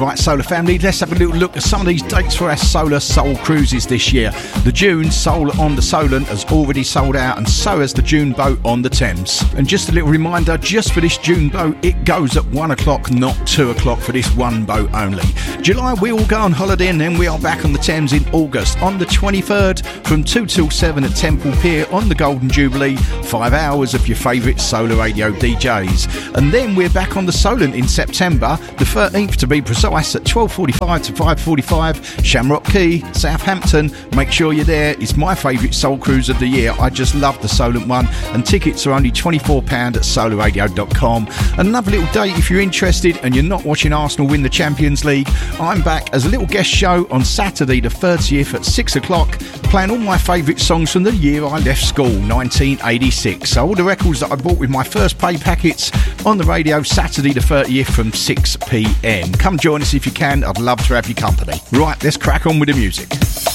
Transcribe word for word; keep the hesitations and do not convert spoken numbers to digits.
Right, Solar family, let's have a little look at some of these dates for our Solar Soul Cruises this year. The June Soul on the Solent has already sold out, and so has the June boat on the Thames. And just a little reminder, just for this June boat, it goes at one o'clock, not two o'clock for this one boat only. July, we all go on holiday, and then we are back on the Thames in August on the twenty-third from two till seven at Temple Pier on the Golden Jubilee. Five hours of your favourite Solar Radio D Js. And then we're back on the Solent in September, the thirteenth to be precise, at twelve forty-five to five forty-five, Shamrock Quay, Southampton. Make sure you're there. It's my favourite Soul Cruise of the year. I just love the Solent one, and tickets are only twenty-four pounds at solar radio dot com. Another little date if you're interested and you're not watching Arsenal win the Champions League, I'm back as a little guest show on Saturday the thirtieth at six o'clock, playing all my favourite songs from the year I left school, nineteen eighty-six. So all the records that I bought with my first pay packets on the radio Saturday the thirtieth from six p m. Come join us if you can. I'd love to have your company. Right, let's crack on with the music.